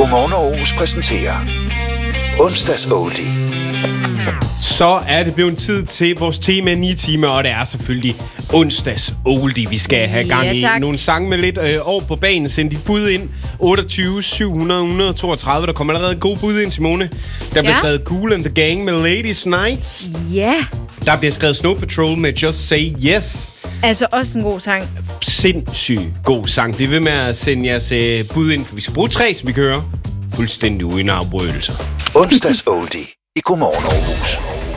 Godmorgen Aarhus præsenterer Onsdags Oldie. Så er det blevet tid til vores tema 9 timer, og det er selvfølgelig onsdags oldie. Vi skal have gang i nogle sange med lidt år på banen. Send dit bud ind. 28 700 132. Der kommer allerede gode bud ind, Simone. Der bliver skrevet Kool and the Gang med Ladies Night. Ja. Der bliver skrevet Snow Patrol med Just Say Yes. Altså også en god sang. Sindssygt god sang. Bliv ved med at sende jeres bud ind, for vi skal bruge 3, så vi kører fuldstændig uden afbrydelser. Onsdags Oldie i Godmorgen Aarhus.